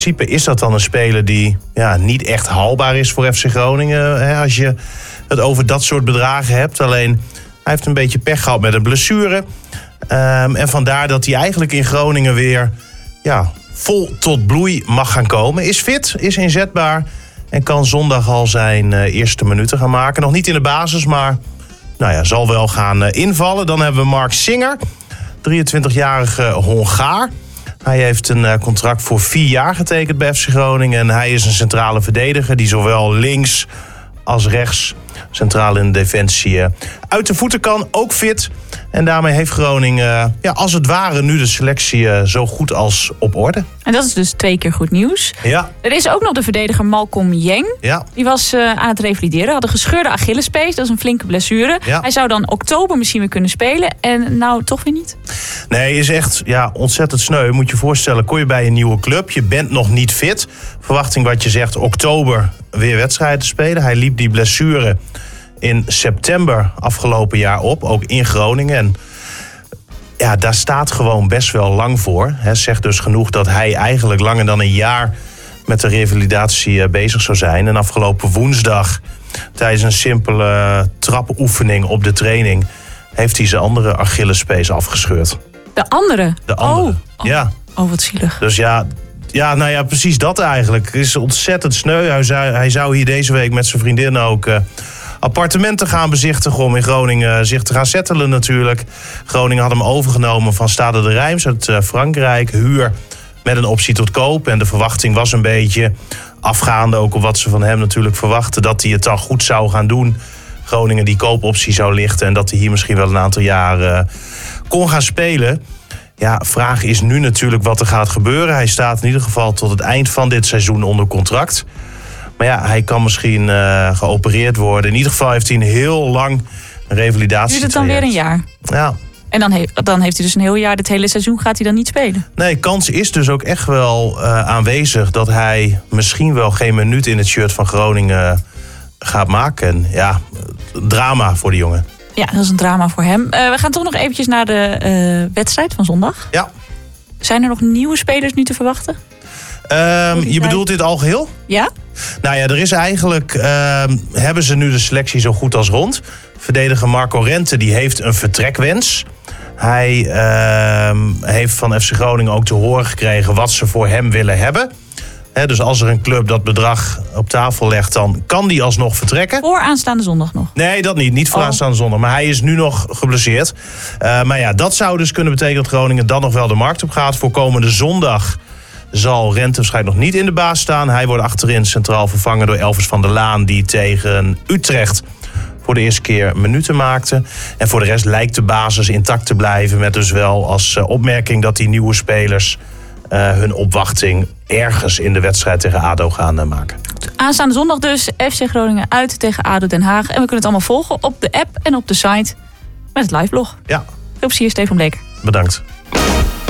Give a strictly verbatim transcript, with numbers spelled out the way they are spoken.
principe is dat dan een speler die ja, niet echt haalbaar is voor F C Groningen. Hè, als je het over dat soort bedragen hebt. Alleen hij heeft een beetje pech gehad met een blessure. Um, en vandaar dat hij eigenlijk in Groningen weer ja, vol tot bloei mag gaan komen. Is fit, is inzetbaar en kan zondag al zijn uh, eerste minuten gaan maken. Nog niet in de basis, maar nou ja, zal wel gaan uh, invallen. Dan hebben we Mark Singer, drieëntwintigjarige Hongaar. Hij heeft een uh, contract voor vier jaar getekend bij F C Groningen. En hij is een centrale verdediger die zowel links als rechts centraal in de defensie uh, uit de voeten kan. Ook fit. En daarmee heeft Groningen uh, ja, als het ware nu de selectie uh, zo goed als op orde. En dat is dus twee keer goed nieuws. Ja. Er is ook nog de verdediger Malcolm Jeng. Ja. Die was uh, aan het revalideren. Had een gescheurde Achillespees. Dat is een flinke blessure. Ja. Hij zou dan oktober misschien weer kunnen spelen. En nou toch weer niet. Nee, is echt ja, ontzettend sneu. Moet je je voorstellen, kom je bij een nieuwe club. Je bent nog niet fit. Verwachting wat je zegt, oktober weer wedstrijden te spelen. Hij liep die blessure in september afgelopen jaar op. Ook in Groningen. En ja, daar staat gewoon best wel lang voor. He, zegt dus genoeg dat hij eigenlijk langer dan een jaar met de revalidatie bezig zou zijn. En afgelopen woensdag, tijdens een simpele trapoefening op de training, heeft hij zijn andere Achillespees afgescheurd. De andere? De andere, oh. oh. ja. Oh, wat zielig. Dus ja, ja, nou ja, precies dat eigenlijk. Het is ontzettend sneu. Hij zou, hij zou hier deze week met zijn vriendin ook Uh, appartementen gaan bezichtigen om in Groningen zich te gaan settelen natuurlijk. Groningen had hem overgenomen van Stade de Reims uit uh, Frankrijk. Huur met een optie tot koop. En de verwachting was een beetje, afgaande ook op wat ze van hem natuurlijk verwachten, dat hij het dan goed zou gaan doen. Groningen die koopoptie zou lichten en dat hij hier misschien wel een aantal jaar uh, kon gaan spelen. Ja, vraag is nu natuurlijk wat er gaat gebeuren. Hij staat in ieder geval tot het eind van dit seizoen onder contract. Maar ja, hij kan misschien uh, geopereerd worden. In ieder geval heeft hij een heel lang revalidatie. Duurt het dan weer een jaar? Ja. En dan, he- dan heeft hij dus een heel jaar, dit hele seizoen gaat hij dan niet spelen? Nee, kans is dus ook echt wel uh, aanwezig dat hij misschien wel geen minuut in het shirt van Groningen gaat maken. En ja, drama voor de jongen. Ja, dat is een drama voor hem. Uh, we gaan toch nog eventjes naar de uh, wedstrijd van zondag. Ja. Zijn er nog nieuwe spelers nu te verwachten? Um, je bedoelt dit al geheel? Ja. Nou ja, er is eigenlijk, uh, hebben ze nu de selectie zo goed als rond. Verdediger Marco Rente, die heeft een vertrekwens. Hij uh, heeft van F C Groningen ook te horen gekregen wat ze voor hem willen hebben. He, dus als er een club dat bedrag op tafel legt, dan kan die alsnog vertrekken. Voor aanstaande zondag nog? Nee, dat niet. Niet voor oh. aanstaande zondag. Maar hij is nu nog geblesseerd. Uh, maar ja, dat zou dus kunnen betekenen dat Groningen dan nog wel de markt op gaat. Voor komende zondag zal Rente waarschijnlijk nog niet in de baas staan. Hij wordt achterin centraal vervangen door Elvis van der Laan, die tegen Utrecht voor de eerste keer minuten maakte. En voor de rest lijkt de basis intact te blijven, met dus wel als opmerking dat die nieuwe spelers uh, hun opwachting ergens in de wedstrijd tegen ADO gaan uh, maken. Aanstaande zondag dus F C Groningen uit tegen ADO Den Haag. En we kunnen het allemaal volgen op de app en op de site met het liveblog. Ja. Veel plezier, Stefan Bleker. Bedankt.